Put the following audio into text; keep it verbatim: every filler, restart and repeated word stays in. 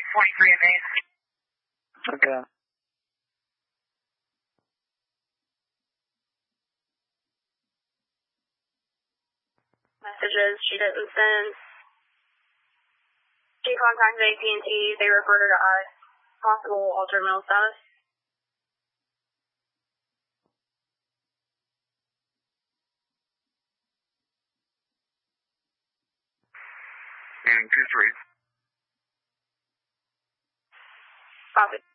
twenty-three in Maine. Okay. Messages she didn't send. She contacted A T and T. They referred her to us. Possible altered mail status. And two three. Copy.